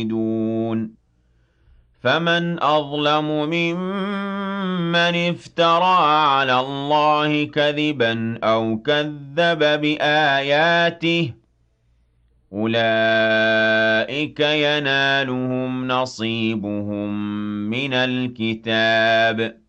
فمن أظلم ممن افترى على الله كذبا أو كذب بآياته أولئك ينالهم نصيبهم من الكتاب